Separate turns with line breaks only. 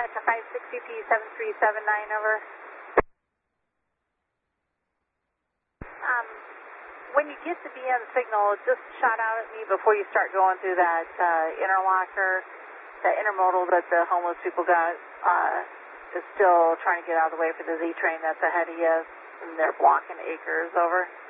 Dispatch 560P7379, over. When you get the BN signal, just shout out at me before you start going through that interlocker, that intermodal that the homeless people got is still trying to get out of the way for the Z train that's ahead of you, and they're blocking acres, over.